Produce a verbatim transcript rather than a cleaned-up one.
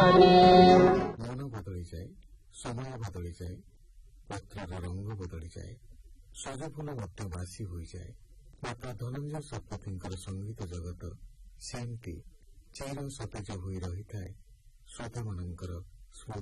ଧାରେ। ମନ ବଦଳିଯାଏ, ସମୟ ବଦଳିଯାଏ, ପତ୍ରର ରଙ୍ଗ ବଦଳିଯାଏ, ସଜ ଫୁଲ ମଧ୍ୟ ବାସି ହୋଇଯାଏ, ମାତ୍ର ଧନଞ୍ଜୟ ଶତପଥୀଙ୍କର ସଙ୍ଗୀତ ଜଗତ ସେମିତି ଚିର ସତେଜ ହୋଇ ରହିଥାଏ ଶ୍ରୋତାମାନଙ୍କର ସ୍ମୃତି